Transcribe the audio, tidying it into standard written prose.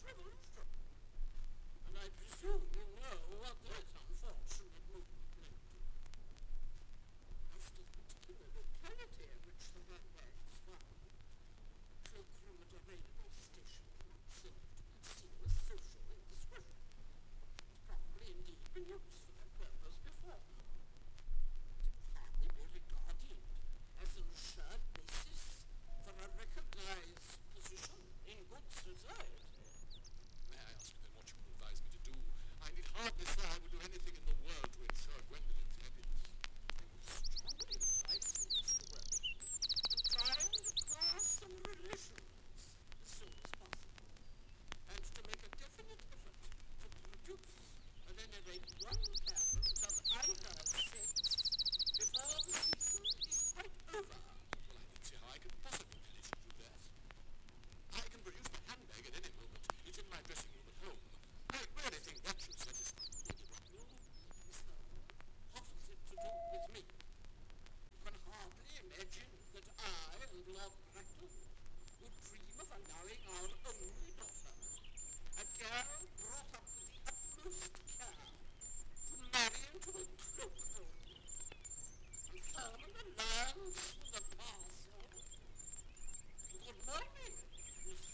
Revolution. And I presume you know what that unfortunate movement led to. As to the particular locality in which the handbag was found, cloakroom at a railway station would serve to conceal a social indiscretion. It's probably indeed been used for that purpose before now. It would hardly be regarded as an assured basis for a recognized position in good society. May I ask then what you would advise me to do? I need hardly say I would do anything in the world to ensure Gwendolyn's happiness. I would strongly advise you, Mr. Worthing, to try and acquire some relations as soon as possible, and to make a definite effort to produce at any rate one parent of either sex before the season is quite over. Well, I don't see how I could possibly manage to do that. I can produce the handbag at any moment. It's in my dressing room at home. I really think that should satisfy Lady Bracknell. So, what is it to do with me? You can hardly imagine that I and Lord Bracknell would dream of allowing our only daughter, a girl brought up